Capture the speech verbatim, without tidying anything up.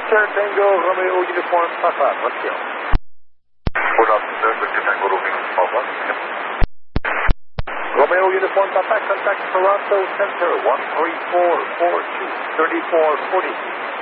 Delta Tango Romeo Uniform Papa, let's go. Good afternoon, Delta Tango Romeo Papa. Romeo Uniform Papa, contact Toronto Center, one three four four two, three four four two.